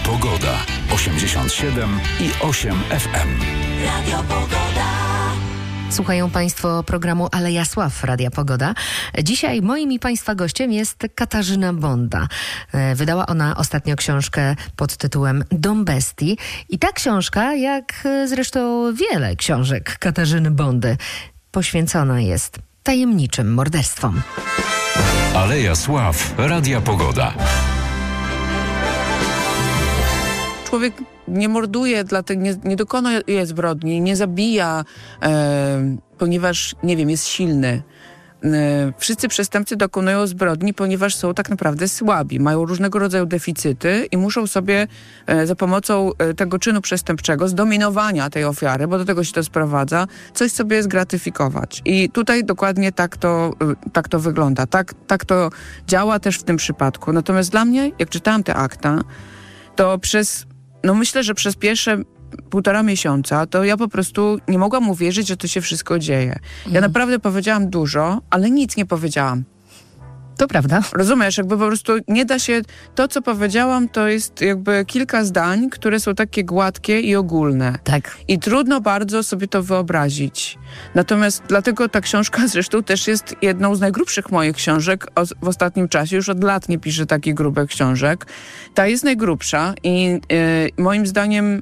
Pogoda. 87,8 FM. Radio Pogoda. Słuchają Państwo programu Ale Jasław, Radia Pogoda. Dzisiaj moim i Państwa gościem jest Katarzyna Bonda. Wydała ona ostatnio książkę pod tytułem Dom Bestii. I ta książka, jak zresztą wiele książek Katarzyny Bondy, poświęcona jest tajemniczym morderstwom. Ale Jasław, Radia Pogoda. Człowiek nie morduje, dlatego nie dokonuje zbrodni, nie zabija, ponieważ, nie wiem, jest silny. Wszyscy przestępcy dokonują zbrodni, ponieważ są tak naprawdę słabi, mają różnego rodzaju deficyty i muszą sobie za pomocą tego czynu przestępczego, zdominowania tej ofiary, bo do tego się to sprowadza, coś sobie zgratyfikować. I tutaj dokładnie tak to wygląda. Tak to działa też w tym przypadku. Natomiast dla mnie, jak czytałam te akta, to myślę, że przez pierwsze 1,5 miesiąca to ja po prostu nie mogłam uwierzyć, że to się wszystko dzieje. Ja naprawdę powiedziałam dużo, ale nic nie powiedziałam. To prawda. Rozumiesz, jakby po prostu nie da się... To, co powiedziałam, to jest jakby kilka zdań, które są takie gładkie i ogólne. Tak. I trudno bardzo sobie to wyobrazić. Natomiast dlatego ta książka zresztą też jest jedną z najgrubszych moich książek w ostatnim czasie. Już od lat nie piszę takich grubych książek. Ta jest najgrubsza i moim zdaniem...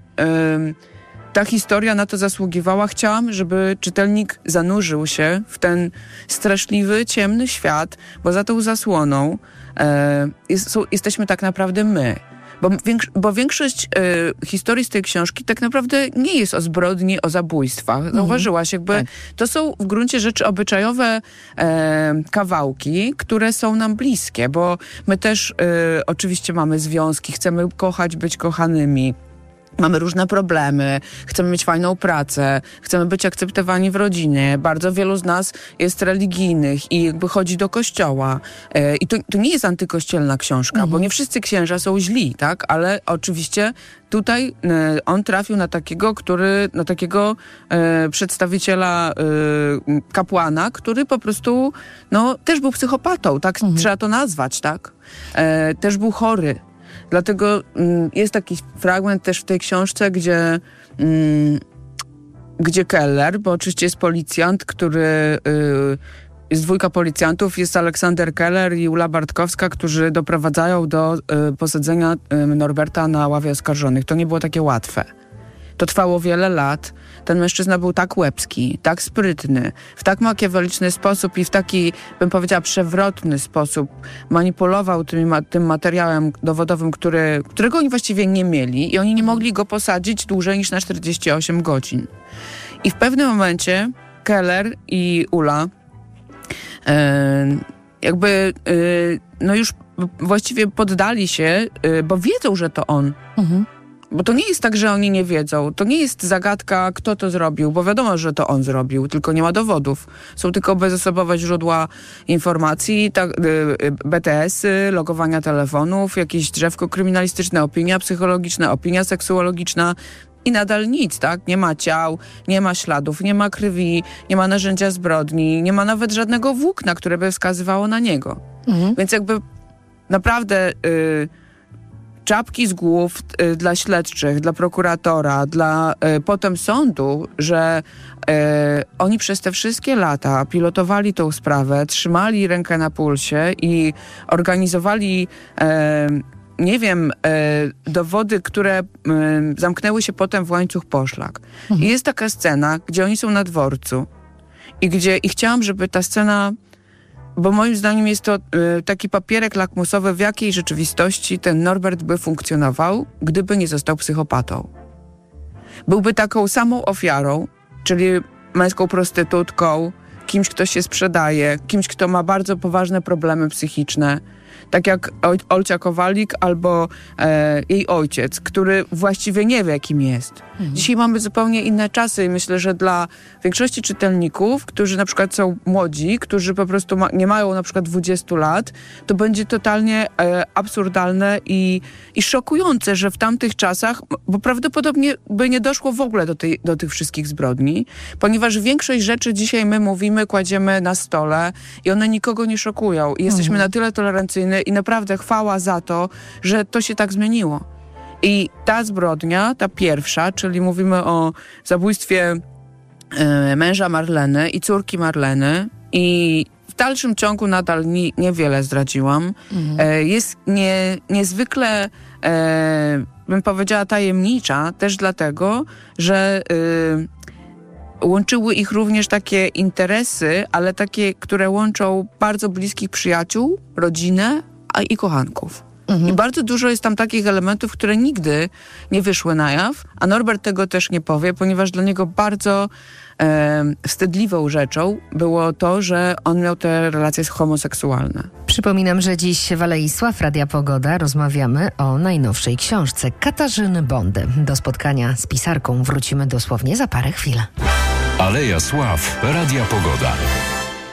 Ta historia na to zasługiwała. Chciałam, żeby czytelnik zanurzył się w ten straszliwy, ciemny świat, bo za tą zasłoną jesteśmy tak naprawdę my. Bo większość historii z tej książki tak naprawdę nie jest o zbrodni, o zabójstwach. Zauważyłaś, jakby to są w gruncie rzeczy obyczajowe kawałki, które są nam bliskie, bo my też oczywiście mamy związki, chcemy kochać, być kochanymi. Mamy różne problemy, chcemy mieć fajną pracę, chcemy być akceptowani w rodzinie. Bardzo wielu z nas jest religijnych i jakby chodzi do kościoła. I to nie jest antykościelna książka, bo nie wszyscy księża są źli, tak? Ale oczywiście tutaj on trafił na takiego przedstawiciela kapłana, który po prostu też był psychopatą, tak? Trzeba to nazwać, tak? Też był chory. Dlatego jest taki fragment też w tej książce, gdzie Keller, bo oczywiście jest policjant, jest 2 policjantów, jest Aleksander Keller i Ula Bartkowska, którzy doprowadzają do posadzenia Norberta na ławie oskarżonych. To nie było takie łatwe. To trwało wiele lat. Ten mężczyzna był tak łebski, tak sprytny, w tak makiaweliczny sposób i w taki, bym powiedziała, przewrotny sposób manipulował tym materiałem dowodowym, którego oni właściwie nie mieli i oni nie mogli go posadzić dłużej niż na 48 godzin. I w pewnym momencie Keller i Ula już właściwie poddali się, bo wiedzą, że to on. Bo to nie jest tak, że oni nie wiedzą. To nie jest zagadka, kto to zrobił, bo wiadomo, że to on zrobił, tylko nie ma dowodów. Są tylko bezosobowe źródła informacji, BTS-y, logowania telefonów, jakieś drzewko kryminalistyczne, opinia psychologiczna, opinia seksuologiczna i nadal nic, tak? Nie ma ciał, nie ma śladów, nie ma krwi, nie ma narzędzia zbrodni, nie ma nawet żadnego włókna, które by wskazywało na niego. Więc jakby naprawdę... czapki z głów dla śledczych, dla prokuratora, dla potem sądu, że oni przez te wszystkie lata pilotowali tą sprawę, trzymali rękę na pulsie i organizowali dowody, które zamknęły się potem w łańcuch poszlak. I jest taka scena, gdzie oni są na dworcu i chciałam, żeby ta scena... Bo moim zdaniem jest to taki papierek lakmusowy, w jakiej rzeczywistości ten Norbert by funkcjonował, gdyby nie został psychopatą. Byłby taką samą ofiarą, czyli męską prostytutką, kimś, kto się sprzedaje, kimś, kto ma bardzo poważne problemy psychiczne, tak jak Olcia Kowalik albo jej ojciec, który właściwie nie wie, kim jest. Dzisiaj mamy zupełnie inne czasy i myślę, że dla większości czytelników, którzy na przykład są młodzi, którzy po prostu nie mają na przykład 20 lat, to będzie totalnie absurdalne i szokujące, że w tamtych czasach, bo prawdopodobnie by nie doszło w ogóle do tych wszystkich zbrodni, ponieważ większość rzeczy dzisiaj my mówimy, kładziemy na stole i one nikogo nie szokują. I jesteśmy na tyle tolerancyjni i naprawdę chwała za to, że to się tak zmieniło. I ta zbrodnia, ta pierwsza, czyli mówimy o zabójstwie męża Marleny i córki Marleny, i w dalszym ciągu nadal niewiele zdradziłam. Jest niezwykle, bym powiedziała, tajemnicza, też dlatego, że łączyły ich również takie interesy, ale takie, które łączą bardzo bliskich przyjaciół, rodzinę, i kochanków. I bardzo dużo jest tam takich elementów, które nigdy nie wyszły na jaw, a Norbert tego też nie powie, ponieważ dla niego bardzo wstydliwą rzeczą było to, że on miał te relacje homoseksualne. Przypominam, że dziś w Alei Sław Radia Pogoda rozmawiamy o najnowszej książce Katarzyny Bondy. Do spotkania z pisarką wrócimy dosłownie za parę chwil. Aleja Sław Radia Pogoda.